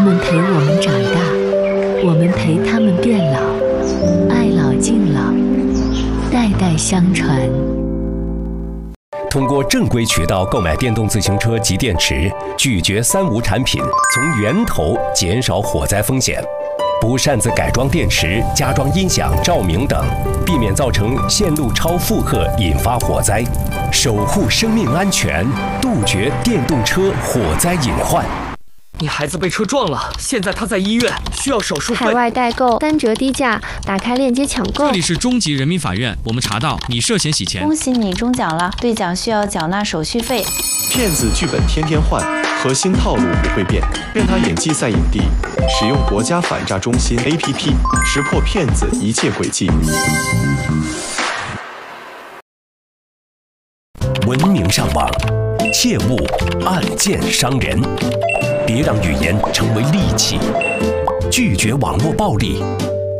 们陪我们长大，我们陪他们变老，爱老敬老，代代相传。 通过正规渠道购买电动自行车及电池，拒绝三无产品，从源头减少火灾风险。不擅自改装电池、加装音响、照明等，避免造成线路超负荷引发火灾，守护生命安全，杜绝电动车火灾隐患。 你孩子被车撞了，现在他在医院，需要手术费。 海外代购3折低价，打开链接抢购。 这里是中级人民法院，我们查到你涉嫌洗钱。 恭喜你中奖了，兑奖需要缴纳手续费。 骗子剧本天天换，核心套路不会变，骗他演技赛影帝。使用国家反诈中心 APP， 识破骗子一切诡计。 文明上网，切勿暗箭伤人。别让语言成为利器，拒绝网络暴力，